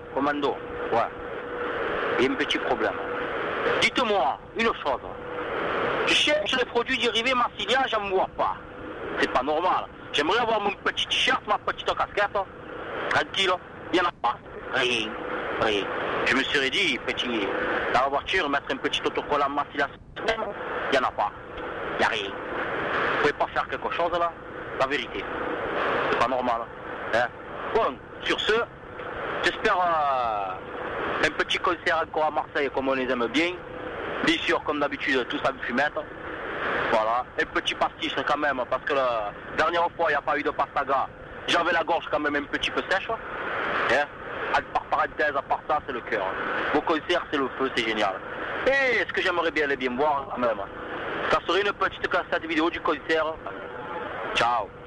commando. Ouais. Il y a un petit problème. Dites-moi une chose. Je cherche les produits dérivés Massilia, j'en vois pas. C'est pas normal. J'aimerais avoir mon petit t-shirt, ma petite casquette. Tranquille. Il n'y en a pas. Rien. Rien. Je me serais dit, petit, dans la voiture, mettre un petit autocollant Massilia. Il n'y en a pas. Il n'y a rien. Vous pouvez pas faire quelque chose là? La vérité. C'est pas normal. Hein? Bon, sur ce, j'espère un petit concert encore à Marseille comme on les aime bien. Bien sûr, comme d'habitude, tous à fumette. Voilà. Un petit pastis quand même, parce que la dernière fois, il n'y a pas eu de pastaga. J'avais la gorge quand même un petit peu sèche. Hein? Par parenthèse, à part ça, c'est le cœur. Vos concerts, c'est le feu, c'est génial. Et ce que j'aimerais bien voir quand même, ça serait une petite cassette vidéo du concert. Ciao.